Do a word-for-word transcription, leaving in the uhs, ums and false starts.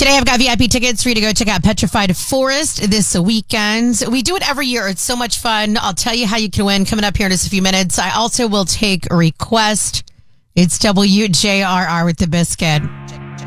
Today I've got V I P tickets for you to go check out Petrified Forest this weekend. We do it every year. It's so much fun. I'll tell you how you can win coming up here in just a few minutes. I also will take a request. It's W J R R with the Biscuit.